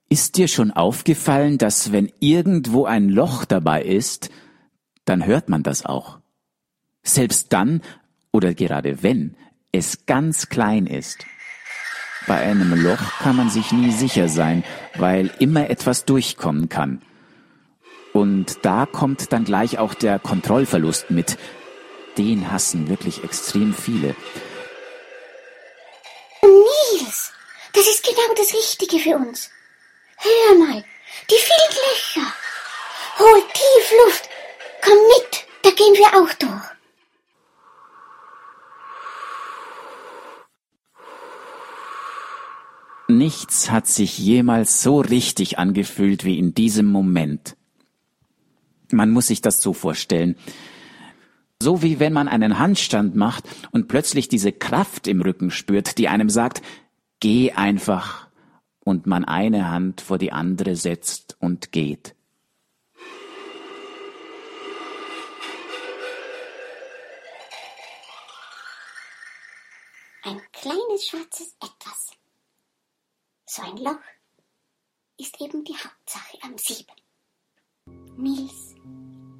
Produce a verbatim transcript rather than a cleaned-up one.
Ist dir schon aufgefallen, dass wenn irgendwo ein Loch dabei ist, dann hört man das auch? Selbst dann, oder gerade wenn, es ganz klein ist. Bei einem Loch kann man sich nie sicher sein, weil immer etwas durchkommen kann. Und da kommt dann gleich auch der Kontrollverlust mit. Den hassen wirklich extrem viele. Nils, das ist genau das Richtige für uns. Hör mal, die vielen Löcher. Hol tief Luft. Komm mit, da gehen wir auch durch. Nichts hat sich jemals so richtig angefühlt wie in diesem Moment. Man muss sich das so vorstellen. So wie wenn man einen Handstand macht und plötzlich diese Kraft im Rücken spürt, die einem sagt, geh einfach, und man eine Hand vor die andere setzt und geht. Ein kleines schwarzes Etwas. So ein Loch ist eben die Hauptsache am Sieben. Nils.